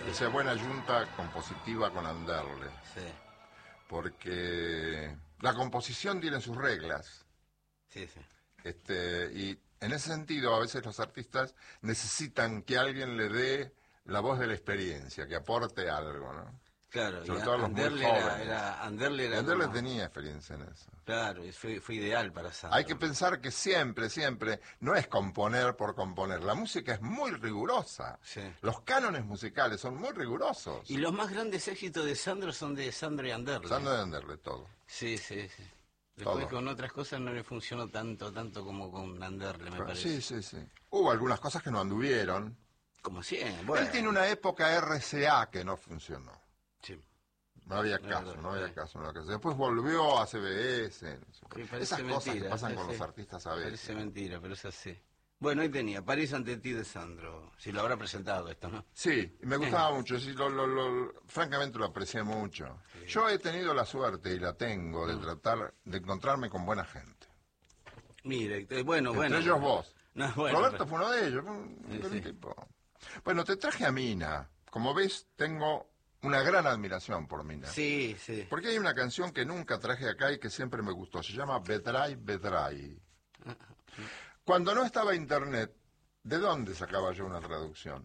que sea buena junta compositiva con Anderle. Sí. Porque la composición tiene sus reglas. Sí, sí. Y en ese sentido, a veces los artistas necesitan que alguien le dé la voz de la experiencia, que aporte algo, ¿no? Claro, sobre y todo los muy Anderle jóvenes. Anderle Anderle como... tenía experiencia en eso. Claro, y fue ideal para Sandro. Hay que pensar que siempre no es componer por componer. La música es muy rigurosa. Sí. Los cánones musicales son muy rigurosos. Y los más grandes éxitos de Sandro son de Sandro y Anderle. Sandro y Anderle, todo. Sí, sí, sí. Después Todo. con otras cosas no le funcionó tanto como con Anderle, me parece. Sí, sí, sí. Hubo algunas cosas que no anduvieron. Como siempre, bueno. Él tiene una época RCA que no funcionó. Sí. No había caso, no había caso. Después volvió a CBS. No sé. Sí, Esas cosas que pasan con los artistas a veces. Parece mentira, pero es así. Bueno, ahí tenía, París ante ti de Sandro. Si lo habrá presentado esto, ¿no? Sí, me gustaba mucho, sí, francamente lo aprecié mucho. Sí. Yo he tenido la suerte y la tengo de tratar de encontrarme con buena gente. Mire, bueno. Entre ellos vos. No, bueno, Roberto fue uno de ellos, un tipo. Bueno, te traje a Mina. Como ves, tengo una gran admiración por Mina. Sí, sí. Porque hay una canción que nunca traje acá y que siempre me gustó. Se llama Bedray, Bedray. Cuando no estaba internet, ¿de dónde sacaba yo una traducción?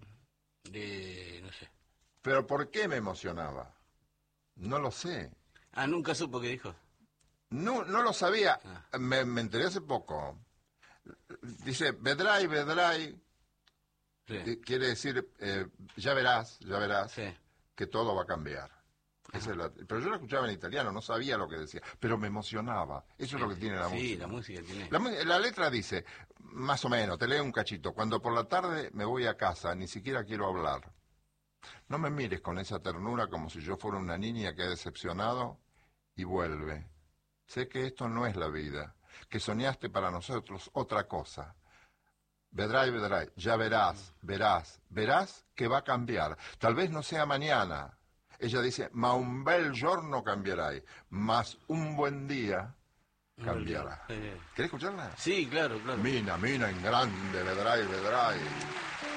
No sé. ¿Pero por qué me emocionaba? No lo sé. Ah, nunca supo qué dijo. No lo sabía. Me enteré hace poco. Dice, Bedray, Bedray. Sí. Quiere decir, ya verás, sí. que todo va a cambiar. Pero yo lo escuchaba en italiano, no sabía lo que decía, pero me emocionaba. Eso es lo que tiene la música. Sí, la música tiene. La letra dice, más o menos, te leo un cachito, cuando por la tarde me voy a casa, ni siquiera quiero hablar. No me mires con esa ternura como si yo fuera una niña que ha decepcionado y vuelve. Sé que esto no es la vida, que soñaste para nosotros otra cosa. Vedrai, vedrai, ya verás que va a cambiar. Tal vez no sea mañana. Ella dice, ma un bel giorno cambierai, mas un buen día cambiará. ¿Querés escucharla? Sí, claro. Mina, en grande, vedrai.